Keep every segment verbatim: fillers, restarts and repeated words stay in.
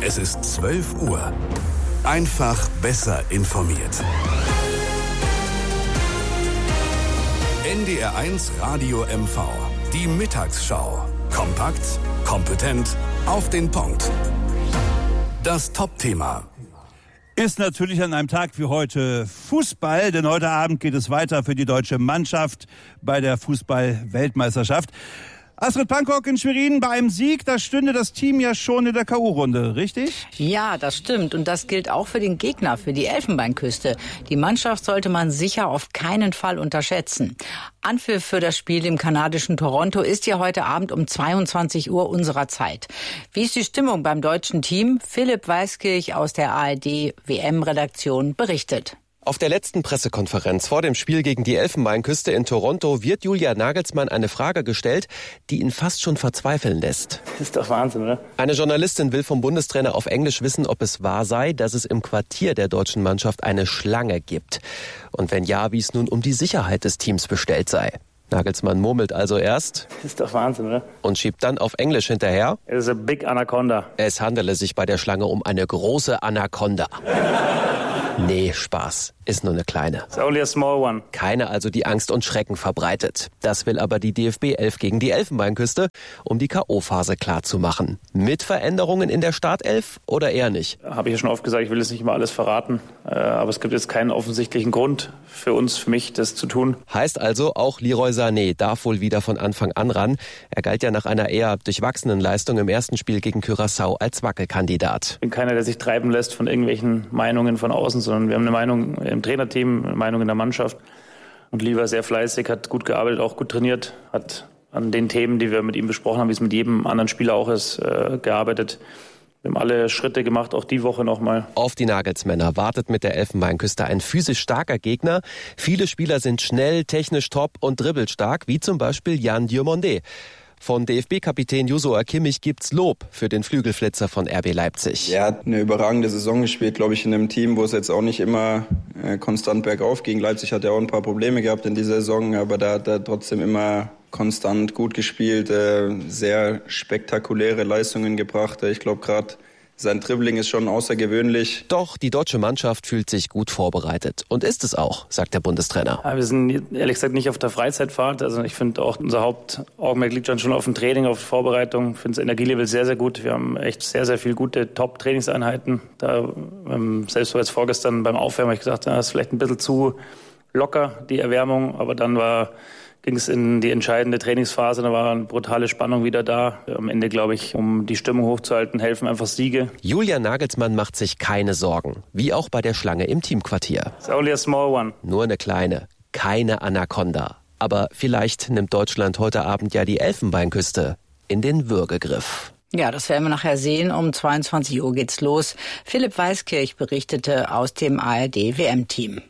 Es ist zwölf Uhr. Einfach besser informiert. N D R eins Radio M V. Die Mittagsschau. Kompakt, kompetent, auf den Punkt. Das Top-Thema. Ist natürlich an einem Tag wie heute Fußball, denn heute Abend geht es weiter für die deutsche Mannschaft bei der Fußball-Weltmeisterschaft. Astrid Pankok in Schwerin, bei einem Sieg, da stünde das Team ja schon in der K O-Runde, richtig? Ja, das stimmt. Und das gilt auch für den Gegner, für die Elfenbeinküste. Die Mannschaft sollte man sicher auf keinen Fall unterschätzen. Anpfiff für das Spiel im kanadischen Toronto ist ja heute Abend um zweiundzwanzig Uhr unserer Zeit. Wie ist die Stimmung beim deutschen Team? Philipp Weiskirch aus der A R D-W M-Redaktion berichtet. Auf der letzten Pressekonferenz vor dem Spiel gegen die Elfenbeinküste in Toronto wird Julian Nagelsmann eine Frage gestellt, die ihn fast schon verzweifeln lässt. Das ist doch Wahnsinn, oder? Eine Journalistin will vom Bundestrainer auf Englisch wissen, ob es wahr sei, dass es im Quartier der deutschen Mannschaft eine Schlange gibt. Und wenn ja, wie es nun um die Sicherheit des Teams bestellt sei. Nagelsmann murmelt also erst. Das ist doch Wahnsinn, oder? Und schiebt dann auf Englisch hinterher. It is a big anaconda. Es handele sich bei der Schlange um eine große Anaconda. Nee, Spaß. Ist nur eine kleine. It's only a small one. Keine also, die Angst und Schrecken verbreitet. Das will aber die D F B elf gegen die Elfenbeinküste, um die K O-Phase klarzumachen. Mit Veränderungen in der Startelf oder eher nicht? Habe ich ja schon oft gesagt, ich will jetzt nicht immer alles verraten. Aber es gibt jetzt keinen offensichtlichen Grund für uns, für mich, das zu tun. Heißt also, auch Leroy Sané darf wohl wieder von Anfang an ran. Er galt ja nach einer eher durchwachsenen Leistung im ersten Spiel gegen Curaçao als Wackelkandidat. Ich bin keiner, der sich treiben lässt von irgendwelchen Meinungen von außen, sondern wir haben eine Meinung im Trainerteam, eine Meinung in der Mannschaft. Und Lee war sehr fleißig, hat gut gearbeitet, auch gut trainiert, hat an den Themen, die wir mit ihm besprochen haben, wie es mit jedem anderen Spieler auch ist, äh, gearbeitet. Wir haben alle Schritte gemacht, auch die Woche nochmal. Auf die Nagelsmänner wartet mit der Elfenbeinküste ein physisch starker Gegner. Viele Spieler sind schnell, technisch top und dribbelstark, wie zum Beispiel Jan Diomandé. Von D F B-Kapitän Joshua Kimmich gibt's Lob für den Flügelflitzer von R B Leipzig. Er hat eine überragende Saison gespielt, glaube ich, in einem Team, wo es jetzt auch nicht immer äh, konstant bergauf ging. Leipzig hat ja auch ein paar Probleme gehabt in dieser Saison, aber da hat er trotzdem immer konstant gut gespielt, äh, sehr spektakuläre Leistungen gebracht. Ich glaube, gerade sein Dribbling ist schon außergewöhnlich. Doch die deutsche Mannschaft fühlt sich gut vorbereitet. Und ist es auch, sagt der Bundestrainer. Ja, wir sind ehrlich gesagt nicht auf der Freizeitfahrt. Also ich finde auch, unser Hauptaugenmerk liegt schon auf dem Training, auf der Vorbereitung. Ich finde das Energielevel sehr, sehr gut. Wir haben echt sehr, sehr viele gute Top-Trainingseinheiten. Da, ähm, selbst jetzt vorgestern beim Aufwärmen habe ich gesagt, das ist vielleicht ein bisschen zu locker, die Erwärmung. Aber dann war... ging es in die entscheidende Trainingsphase, da war eine brutale Spannung wieder da. Am Ende, glaube ich, um die Stimmung hochzuhalten, helfen einfach Siege. Julian Nagelsmann macht sich keine Sorgen, wie auch bei der Schlange im Teamquartier. It's only a small one. Nur eine kleine, keine Anaconda. Aber vielleicht nimmt Deutschland heute Abend ja die Elfenbeinküste in den Würgegriff. Ja, das werden wir nachher sehen. Um zweiundzwanzig Uhr geht's los. Philipp Weiskirch berichtete aus dem A R D-W M-Team.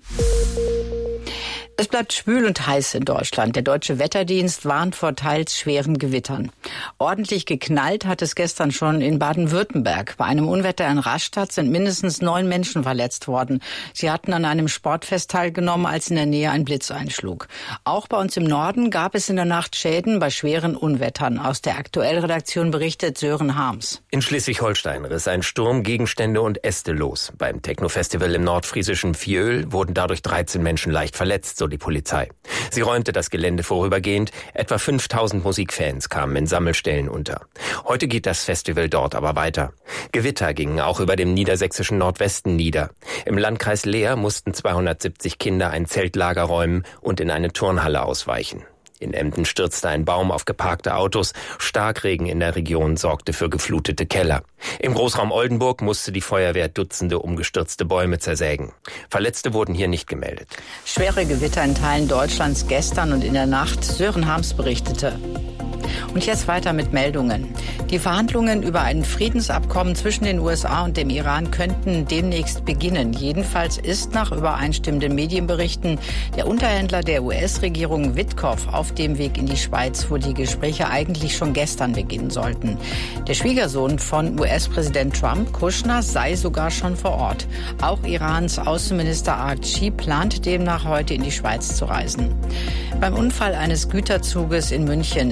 Es bleibt schwül und heiß in Deutschland. Der Deutsche Wetterdienst warnt vor teils schweren Gewittern. Ordentlich geknallt hat es gestern schon in Baden-Württemberg. Bei einem Unwetter in Rastatt sind mindestens neun Menschen verletzt worden. Sie hatten an einem Sportfest teilgenommen, als in der Nähe ein Blitz einschlug. Auch bei uns im Norden gab es in der Nacht Schäden bei schweren Unwettern. Aus der Aktuellredaktion berichtet Sören Harms. In Schleswig-Holstein riss ein Sturm Gegenstände und Äste los. Beim Techno-Festival im nordfriesischen Viöl wurden dadurch dreizehn Menschen leicht verletzt, so die Polizei. Sie räumte das Gelände vorübergehend. Etwa fünftausend Musikfans kamen in Sammelstellen unter. Heute geht das Festival dort aber weiter. Gewitter gingen auch über dem niedersächsischen Nordwesten nieder. Im Landkreis Leer mussten zweihundertsiebzig Kinder ein Zeltlager räumen und in eine Turnhalle ausweichen. In Emden stürzte ein Baum auf geparkte Autos. Starkregen in der Region sorgte für geflutete Keller. Im Großraum Oldenburg musste die Feuerwehr Dutzende umgestürzte Bäume zersägen. Verletzte wurden hier nicht gemeldet. Schwere Gewitter in Teilen Deutschlands gestern und in der Nacht. Sören Harms berichtete. Und jetzt weiter mit Meldungen. Die Verhandlungen über ein Friedensabkommen zwischen den U S A und dem Iran könnten demnächst beginnen. Jedenfalls ist nach übereinstimmenden Medienberichten der Unterhändler der U S-Regierung Witkoff auf dem Weg in die Schweiz, wo die Gespräche eigentlich schon gestern beginnen sollten. Der Schwiegersohn von U S-Präsident Trump, Kushner, sei sogar schon vor Ort. Auch Irans Außenminister Araghchi plant demnach heute in die Schweiz zu reisen. Beim Unfall eines Güterzuges in München ist ein Mensch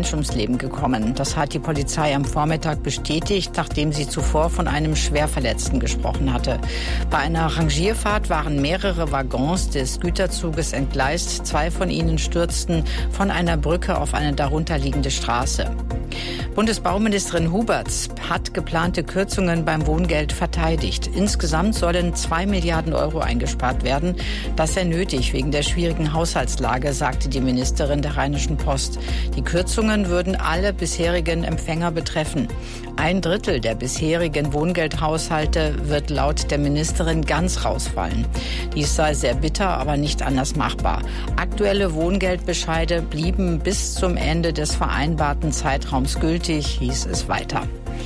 Mensch ums Leben gekommen. Das hat die Polizei am Vormittag bestätigt, nachdem sie zuvor von einem Schwerverletzten gesprochen hatte. Bei einer Rangierfahrt waren mehrere Waggons des Güterzuges entgleist. Zwei von ihnen stürzten von einer Brücke auf eine darunterliegende Straße. Bundesbauministerin Huberts hat geplante Kürzungen beim Wohngeld verteidigt. Insgesamt sollen zwei Milliarden Euro eingespart werden. Das sei nötig wegen der schwierigen Haushaltslage, sagte die Ministerin der Rheinischen Post. Die Kürzungen würden alle bisherigen Empfänger betreffen. Ein Drittel der bisherigen Wohngeldhaushalte wird laut der Ministerin ganz rausfallen. Dies sei sehr bitter, aber nicht anders machbar. Aktuelle Wohngeldbescheide blieben bis zum Ende des vereinbarten Zeitraums gültig, hieß es weiter.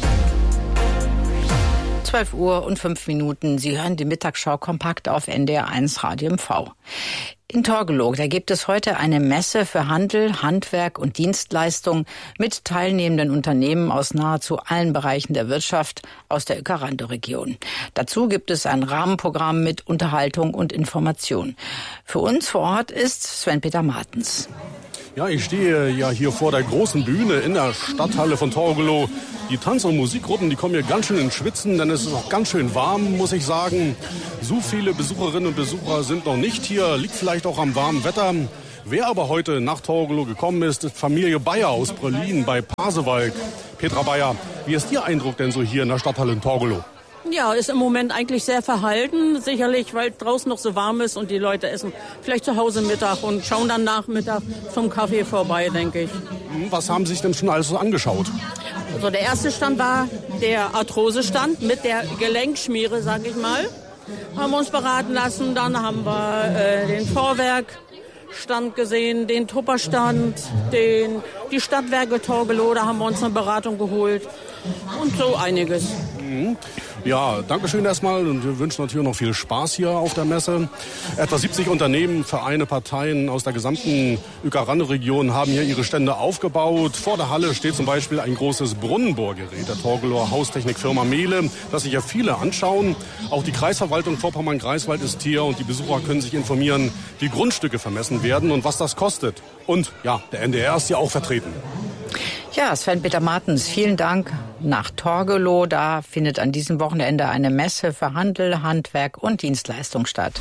zwölf Uhr und fünf Minuten. Sie hören die Mittagsschau kompakt auf N D R eins Radio M V. In Torgelow, da gibt es heute eine Messe für Handel, Handwerk und Dienstleistung mit teilnehmenden Unternehmen aus nahezu allen Bereichen der Wirtschaft aus der Uecker-Rande-Region. Dazu gibt es ein Rahmenprogramm mit Unterhaltung und Information. Für uns vor Ort ist Sven-Peter Martens. Ja, ich stehe ja hier vor der großen Bühne in der Stadthalle von Torgelow. Die Tanz- und Musikgruppen, die kommen hier ganz schön ins Schwitzen, denn es ist auch ganz schön warm, muss ich sagen. So viele Besucherinnen und Besucher sind noch nicht hier, liegt vielleicht auch am warmen Wetter. Wer aber heute nach Torgelow gekommen ist, ist Familie Bayer aus Berlin bei Pasewalk. Petra Bayer, wie ist Ihr Eindruck denn so hier in der Stadthalle in Torgelow? Ja, ist im Moment eigentlich sehr verhalten, sicherlich, weil draußen noch so warm ist und die Leute essen vielleicht zu Hause Mittag und schauen dann Nachmittag zum Kaffee vorbei, denke ich. Was haben Sie sich denn schon alles so angeschaut? Also der erste Stand war der Arthrose-Stand mit der Gelenkschmiere, sage ich mal. Haben wir uns beraten lassen, dann haben wir äh, den Vorwerkstand gesehen, den Tupperstand, den, die Stadtwerke Torgelow, da haben wir uns eine Beratung geholt und so einiges. Mhm. Ja, danke schön erstmal und wir wünschen natürlich noch viel Spaß hier auf der Messe. Etwa siebzig Unternehmen, Vereine, Parteien aus der gesamten Uecker-Rande-Region haben hier ihre Stände aufgebaut. Vor der Halle steht zum Beispiel ein großes Brunnenbohrgerät der Torgelower Haustechnikfirma Mehle, das sich ja viele anschauen. Auch die Kreisverwaltung Vorpommern-Greifswald ist hier und die Besucher können sich informieren, wie Grundstücke vermessen werden und was das kostet. Und ja, der N D R ist ja auch vertreten. Ja, Sven-Peter Martens, vielen Dank nach Torgelow. Da findet an diesem Wochenende eine Messe für Handel, Handwerk und Dienstleistung statt.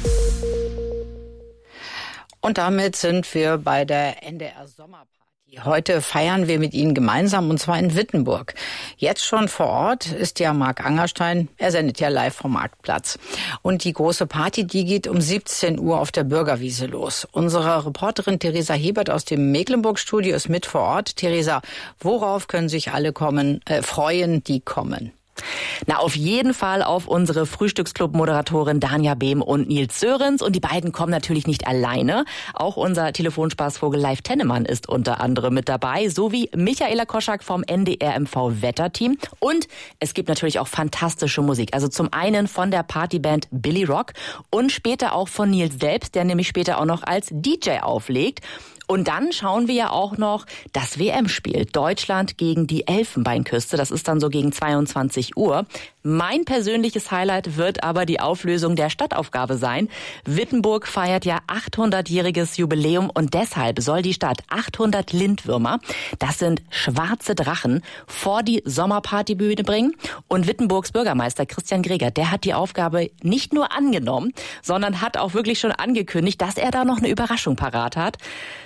Und damit sind wir bei der N D R Sommerparty. Heute feiern wir mit Ihnen gemeinsam, und zwar in Wittenburg. Jetzt schon vor Ort ist ja Marc Angerstein. Er sendet ja live vom Marktplatz. Und die große Party, die geht um siebzehn Uhr auf der Bürgerwiese los. Unsere Reporterin Theresa Hebert aus dem Mecklenburg-Studio ist mit vor Ort. Theresa, worauf können sich alle kommen, äh, freuen, die kommen? Na, auf jeden Fall auf unsere Frühstücksclub-Moderatorin Danja Behm und Nils Sörenz. Und die beiden kommen natürlich nicht alleine. Auch unser Telefonspaßvogel Leif Tennemann ist unter anderem mit dabei, sowie Michaela Koschak vom N D R M V-Wetterteam. Und es gibt natürlich auch fantastische Musik. Also zum einen von der Partyband Billy Rock und später auch von Nils selbst, der nämlich später auch noch als D J auflegt. Und dann schauen wir ja auch noch das W M-Spiel. Deutschland gegen die Elfenbeinküste. Das ist dann so gegen zweiundzwanzig Uhr. Mein persönliches Highlight wird aber die Auflösung der Stadtaufgabe sein. Wittenburg feiert ja achthundertjähriges Jubiläum und deshalb soll die Stadt achthundert Lindwürmer, das sind schwarze Drachen, vor die Sommerpartybühne bringen. Und Wittenburgs Bürgermeister Christian Greger, der hat die Aufgabe nicht nur angenommen, sondern hat auch wirklich schon angekündigt, dass er da noch eine Überraschung parat hat.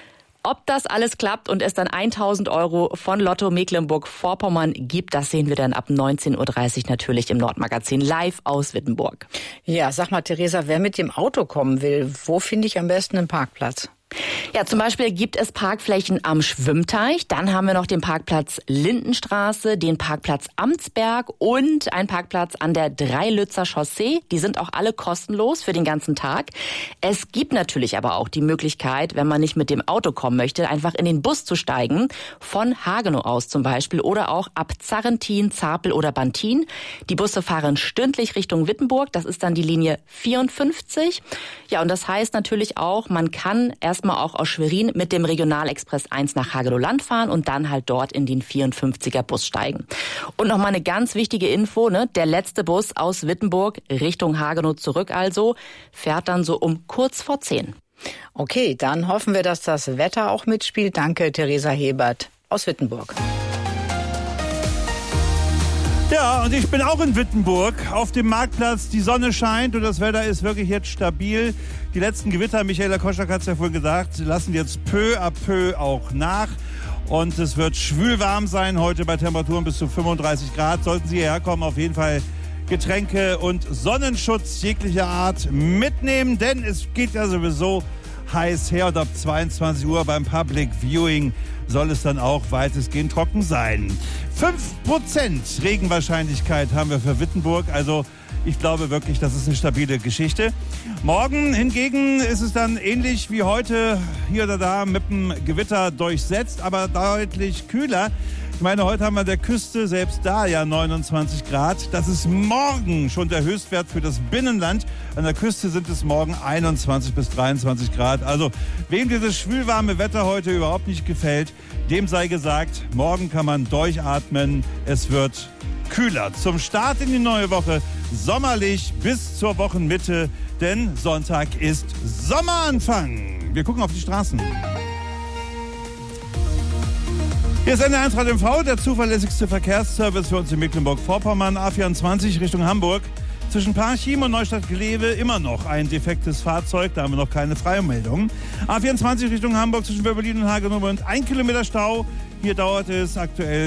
Ob das alles klappt und es dann tausend Euro von Lotto Mecklenburg-Vorpommern gibt, das sehen wir dann ab neunzehn Uhr dreißig natürlich im Nordmagazin live aus Wittenburg. Ja, sag mal, Theresa, wer mit dem Auto kommen will, wo finde ich am besten einen Parkplatz? Ja, zum Beispiel gibt es Parkflächen am Schwimmteich. Dann haben wir noch den Parkplatz Lindenstraße, den Parkplatz Amtsberg und einen Parkplatz an der Dreilützer Chaussee. Die sind auch alle kostenlos für den ganzen Tag. Es gibt natürlich aber auch die Möglichkeit, wenn man nicht mit dem Auto kommen möchte, einfach in den Bus zu steigen. Von Hagenow aus zum Beispiel oder auch ab Zarrentin, Zapel oder Bantin. Die Busse fahren stündlich Richtung Wittenburg. Das ist dann die Linie vierundfünfzig. Ja, und das heißt natürlich auch, man kann erst mal auch aus Schwerin mit dem Regionalexpress eins nach Hagenow-Land fahren und dann halt dort in den vierundfünfziger Bus steigen. Und noch mal eine ganz wichtige Info, ne? Der letzte Bus aus Wittenburg Richtung Hagenow zurück also fährt dann so um kurz vor zehn. Okay, dann hoffen wir, dass das Wetter auch mitspielt. Danke, Theresa Hebert. aus Wittenburg. Ja, und ich bin auch in Wittenburg auf dem Marktplatz. Die Sonne scheint und das Wetter ist wirklich jetzt stabil. Die letzten Gewitter, Michaela Koschak hat es ja vorhin gesagt, lassen jetzt peu à peu auch nach. Und es wird schwül warm sein heute bei Temperaturen bis zu fünfunddreißig Grad. Sollten Sie hierher kommen, auf jeden Fall Getränke und Sonnenschutz jeglicher Art mitnehmen, denn es geht ja sowieso heiß her und ab zweiundzwanzig Uhr beim Public Viewing soll es dann auch weitestgehend trocken sein. fünf Prozent Regenwahrscheinlichkeit haben wir für Wittenburg, also ich glaube wirklich, das ist eine stabile Geschichte. Morgen hingegen ist es dann ähnlich wie heute hier oder da mit dem Gewitter durchsetzt, aber deutlich kühler. Ich meine, heute haben wir an der Küste selbst da ja neunundzwanzig Grad. Das ist morgen schon der Höchstwert für das Binnenland. An der Küste sind es morgen einundzwanzig bis dreiundzwanzig Grad. Also wem dieses schwülwarme Wetter heute überhaupt nicht gefällt, dem sei gesagt, morgen kann man durchatmen. Es wird kühler. Zum Start in die neue Woche sommerlich bis zur Wochenmitte, denn Sonntag ist Sommeranfang. Wir gucken auf die Straßen. Hier ist N D R eins Radio M V, der zuverlässigste Verkehrsservice für uns in Mecklenburg-Vorpommern. A vierundzwanzig Richtung Hamburg. Zwischen Parchim und Neustadt-Glewe immer noch ein defektes Fahrzeug. Da haben wir noch keine Freimeldung. A vierundzwanzig Richtung Hamburg zwischen Berlin und Hagenow und ein Kilometer Stau. Hier dauert es aktuell